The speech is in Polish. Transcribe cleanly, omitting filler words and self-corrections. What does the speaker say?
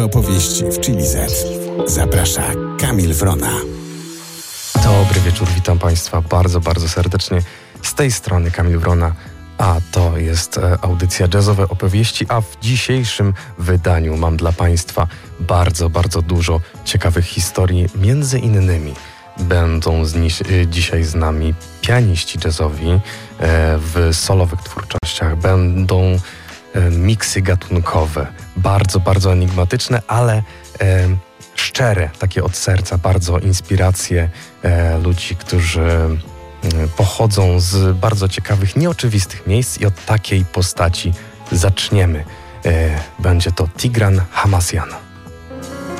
Opowieści w Chili Z. Zaprasza Kamil Wrona. Dobry wieczór, witam Państwa bardzo, bardzo serdecznie. Z tej strony Kamil Wrona, a to jest audycja Jazzowe Opowieści, a w dzisiejszym wydaniu mam dla Państwa bardzo, bardzo dużo ciekawych historii. Między innymi będą dzisiaj z nami pianiści jazzowi w solowych twórczościach. Będą miksy gatunkowe, bardzo, bardzo enigmatyczne, ale szczere, takie od serca, bardzo inspiracje ludzi, którzy pochodzą z bardzo ciekawych, nieoczywistych miejsc i od takiej postaci zaczniemy. Będzie to Tigran Hamasyan.